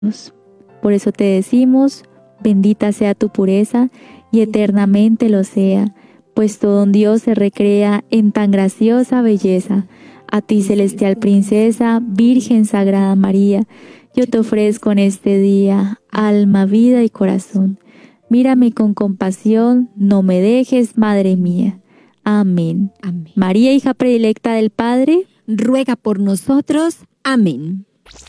Por eso te decimos, bendita sea tu pureza y eternamente lo sea, pues todo un Dios se recrea en tan graciosa belleza. A ti, celestial princesa, Virgen Sagrada María, yo te ofrezco en este día alma, vida y corazón. Mírame con compasión, no me dejes, Madre mía. Amén. Amén. María, hija predilecta del Padre, ruega por nosotros. Amén.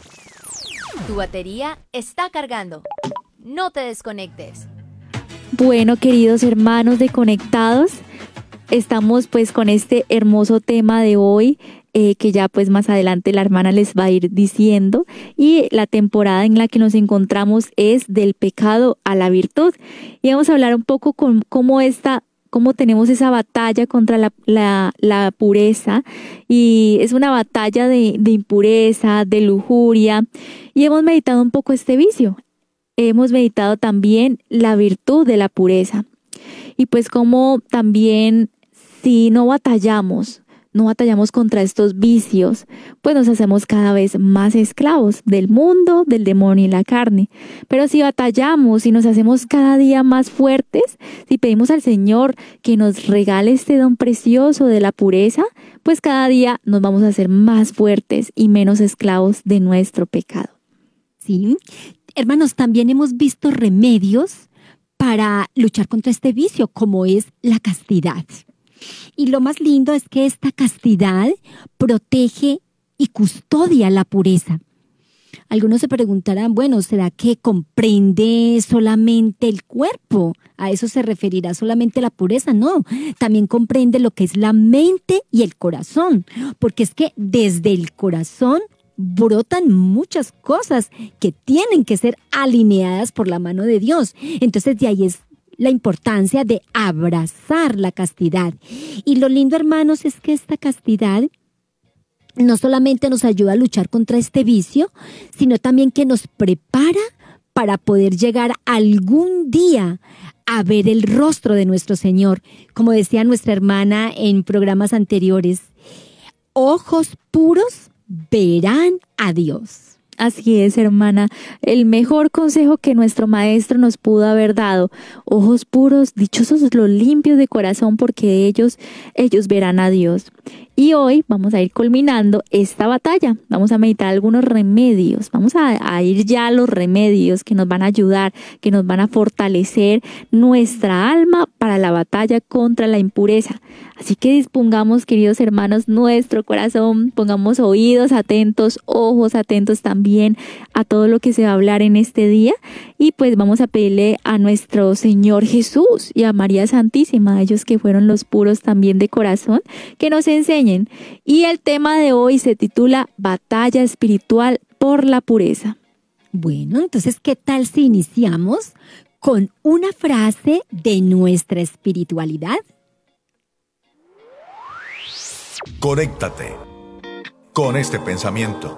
Tu batería está cargando. No te desconectes. Bueno, queridos hermanos de Conectados, estamos pues con este hermoso tema de hoy, que ya pues más adelante la hermana les va a ir diciendo, y la temporada en la que nos encontramos es del pecado a la virtud. Y vamos a hablar un poco con cómo tenemos esa batalla contra la pureza, y es una batalla de impureza, de lujuria, y hemos meditado un poco este vicio. Hemos meditado también la virtud de la pureza. Y pues como también si no batallamos contra estos vicios, pues nos hacemos cada vez más esclavos del mundo, del demonio y la carne. Pero si batallamos y nos hacemos cada día más fuertes, si pedimos al Señor que nos regale este don precioso de la pureza, pues cada día nos vamos a hacer más fuertes y menos esclavos de nuestro pecado. Sí, hermanos, también hemos visto remedios para luchar contra este vicio, como es la castidad. Y lo más lindo es que esta castidad protege y custodia la pureza. Algunos se preguntarán, bueno, ¿será que comprende solamente el cuerpo? ¿A eso se referirá solamente la pureza? No, también comprende lo que es la mente y el corazón, porque es que desde el corazón brotan muchas cosas que tienen que ser alineadas por la mano de Dios. Entonces de ahí es la importancia de abrazar la castidad. Y lo lindo, hermanos, es que esta castidad no solamente nos ayuda a luchar contra este vicio, sino también que nos prepara para poder llegar algún día a ver el rostro de nuestro Señor. Como decía nuestra hermana en programas anteriores, ojos puros verán a Dios. Así es, hermana, el mejor consejo que nuestro maestro nos pudo haber dado: ojos puros, dichosos los limpios de corazón, porque ellos verán a Dios. Y hoy vamos a ir culminando esta batalla. Vamos a meditar algunos remedios. Vamos a ir ya a los remedios que nos van a ayudar, que nos van a fortalecer nuestra alma para la batalla contra la impureza. Así que dispongamos, queridos hermanos, nuestro corazón, pongamos oídos atentos, ojos atentos también a todo lo que se va a hablar en este día. Y pues vamos a pedirle a nuestro Señor Jesús y a María Santísima, ellos que fueron los puros también de corazón, que nos enseñen. Y el tema de hoy se titula Batalla espiritual por la pureza. Bueno, entonces, ¿qué tal si iniciamos con una frase de nuestra espiritualidad? Conéctate con este pensamiento.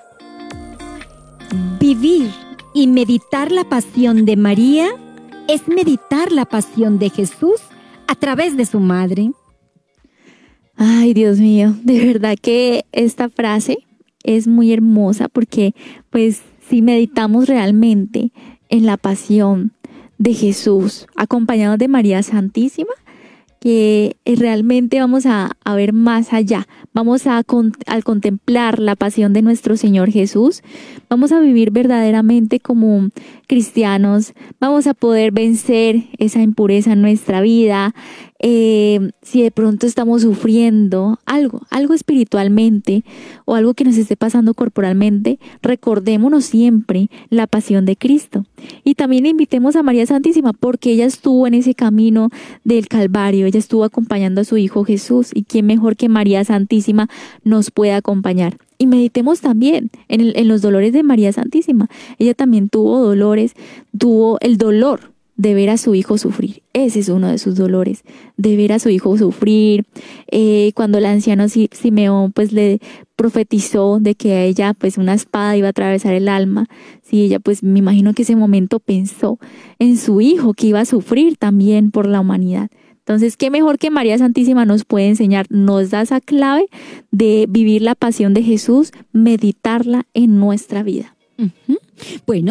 Vivir y meditar la pasión de María es meditar la pasión de Jesús a través de su madre. Ay, Dios mío, de verdad que esta frase es muy hermosa, porque pues si meditamos realmente en la pasión de Jesús acompañados de María Santísima, que realmente vamos a ver más allá. Vamos al contemplar la pasión de nuestro Señor Jesús, vamos a vivir verdaderamente como cristianos, vamos a poder vencer esa impureza en nuestra vida. Si de pronto estamos sufriendo algo espiritualmente o algo que nos esté pasando corporalmente, recordémonos siempre la pasión de Cristo. Y también invitemos a María Santísima, porque ella estuvo en ese camino del Calvario, ella estuvo acompañando a su Hijo Jesús, y quién mejor que María Santísima nos pueda acompañar. Y meditemos también en los dolores de María Santísima. Ella también tuvo dolores, tuvo el dolor de ver a su hijo sufrir. Ese es uno de sus dolores, de ver a su hijo sufrir. Cuando el anciano Simeón pues le profetizó de que a ella pues una espada iba a atravesar el alma, sí, ella pues me imagino que ese momento pensó en su hijo que iba a sufrir también por la humanidad. Entonces, qué mejor que María Santísima nos puede enseñar, nos da esa clave de vivir la pasión de Jesús, meditarla en nuestra vida. Bueno,